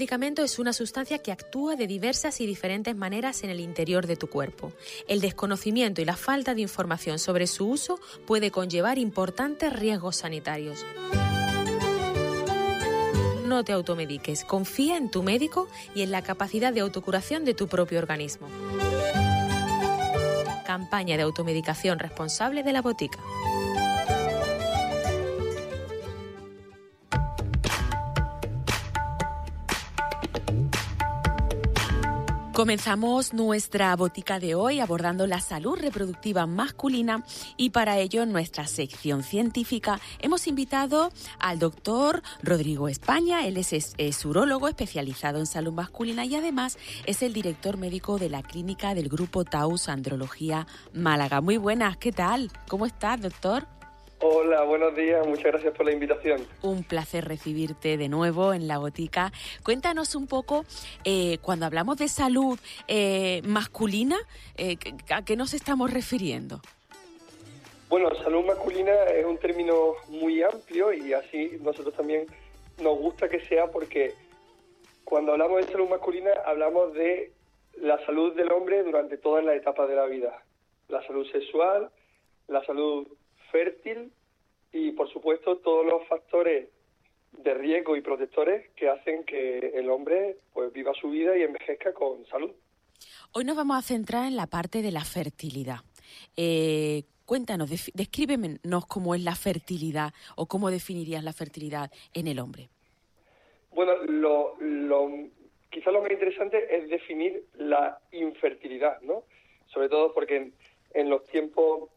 medicamento es una sustancia que actúa de diversas y diferentes maneras en el interior de tu cuerpo. El desconocimiento y la falta de información sobre su uso puede conllevar importantes riesgos sanitarios. No te automediques, confía en tu médico y en la capacidad de autocuración de tu propio organismo. Campaña de automedicación responsable de la Botica. Comenzamos nuestra botica de hoy abordando la salud reproductiva masculina y para ello en nuestra sección científica hemos invitado al doctor Rodrigo España. Él es urólogo especializado en salud masculina y además es el director médico de la clínica del Grupo Taus Andrología Málaga. Muy buenas, ¿qué tal? ¿Cómo estás, doctor? Hola, buenos días, muchas gracias por la invitación. Un placer recibirte de nuevo en la botica. Cuéntanos un poco, cuando hablamos de salud masculina, ¿a qué nos estamos refiriendo? Bueno, salud masculina es un término muy amplio y así nosotros también nos gusta que sea porque cuando hablamos de salud masculina hablamos de la salud del hombre durante todas las etapas de la vida. La salud sexual, la salud fértil y, por supuesto, todos los factores de riesgo y protectores que hacen que el hombre pues viva su vida y envejezca con salud. Hoy nos vamos a centrar en la parte de la fertilidad. Cuéntanos, descríbenos cómo es la fertilidad o cómo definirías la fertilidad en el hombre. Bueno, quizás lo más interesante es definir la infertilidad, ¿no? Sobre todo porque en los tiempos